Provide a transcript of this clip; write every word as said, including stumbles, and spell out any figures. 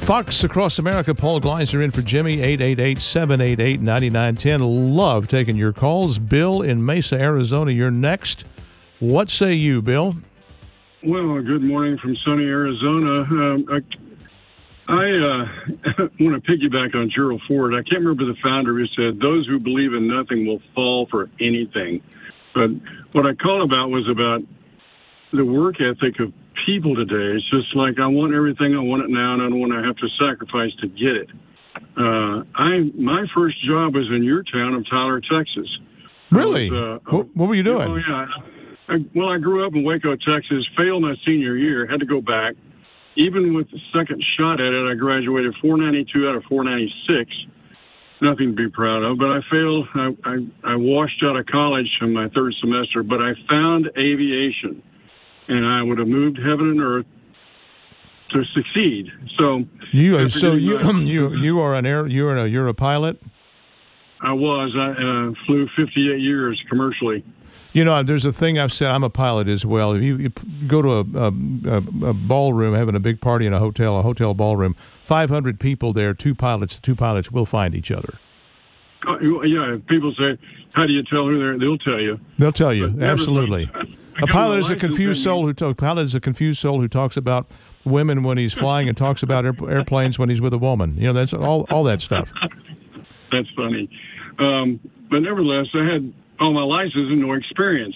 Fox Across America, Paul Gleiser in for Jimmy, eight eight eight, seven eight eight, nine nine one zero. Love taking your calls. Bill in Mesa, Arizona, you're next. What say you, Bill? Well, good morning from sunny Arizona. Um, I, I uh, want to piggyback on Gerald Ford. I can't remember the founder who said, those who believe in nothing will fall for anything. But what I called about was about the work ethic of people today. It's just like, I want everything, I want it now, and I don't want to have to sacrifice to get it. Uh, I my first job was in your town of Tyler, Texas. Really? Was, uh, what, what were you doing? Oh, yeah. I, well, I grew up in Waco, Texas, failed my senior year, had to go back. Even with the second shot at it, I graduated four ninety-two out of four ninety-six. Nothing to be proud of, but I failed. I, I, I washed out of college in my third semester, but I found aviation, and I would have moved heaven and earth to succeed. So you, so you, my, you, you are an air. You're a you're a pilot. I was. I uh, flew fifty-eight years commercially. You know, there's a thing I've said. I'm a pilot as well. If you, you go to a, a, a ballroom, having a big party in a hotel, a hotel ballroom, five hundred people there, two pilots, the two pilots will find each other. Uh, yeah, people say, how do you tell who they're? They'll tell you. They'll tell you, but absolutely. I, I a pilot is a confused soul who talks. Pilot is a confused soul who talks about women when he's flying and talks about air, airplanes when he's with a woman. You know, that's all all that stuff. That's funny. Um, but nevertheless, I had all my license and no experience.